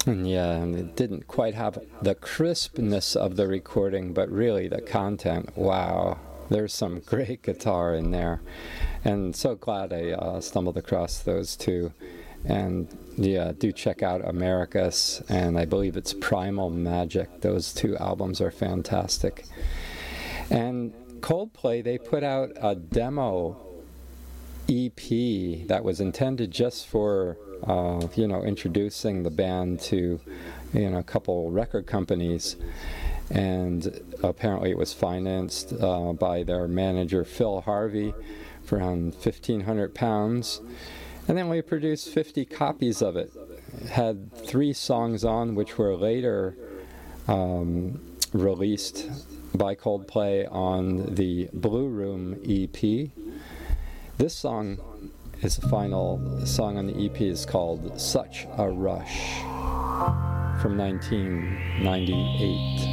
And yeah, and it didn't quite have the crispness of the recording, but really the content, wow. There's some great guitar in there. And so glad I stumbled across those two. And yeah, do check out Americus, and I believe it's Primal Magic. Those two albums are fantastic. And Coldplay, they put out a demo EP that was intended just for introducing the band to a couple record companies, and apparently it was financed by their manager Phil Harvey for around £1,500, and then we produced 50 copies of it. It had 3 songs on, which were later released by Coldplay on the Blue Room EP. This song is the final song on the EP, is called Such a Rush from 1998.